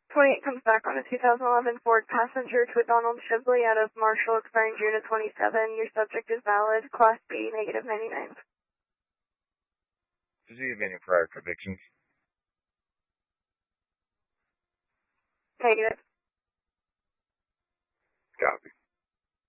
28 comes back on a 2011 Ford Passenger to a Donald Shibley out of Marshall, expiring June of 27. Your subject is valid. Class B, negative 99. Does he have any prior convictions? Negative. Copy.